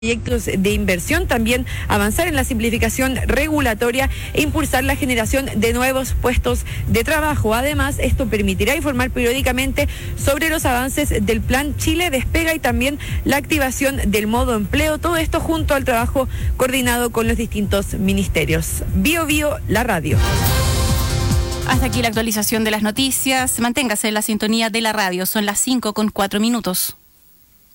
proyectos de inversión, también avanzar en la simplificación regulatoria e impulsar la generación de nuevos puestos de trabajo. Además, esto permitirá informar periódicamente sobre los avances del Plan Chile Despega y también la activación del modo empleo, todo esto junto al trabajo coordinado con los distintos ministerios. Bio Bio, la radio. Hasta aquí la actualización de las noticias. Manténgase en la sintonía de la radio. Son las 5:04.